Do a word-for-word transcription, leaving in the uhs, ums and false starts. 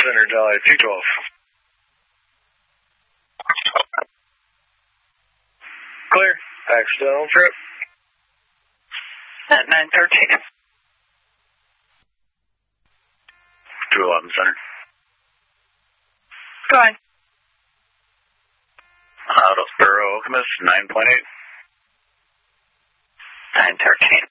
Center, Delhi, T twelve. Clear. Accidental trip. At nine thirteen. two eleven Center. Go on. Out of Burrow, Okemos, nine point eight. nine thirteen.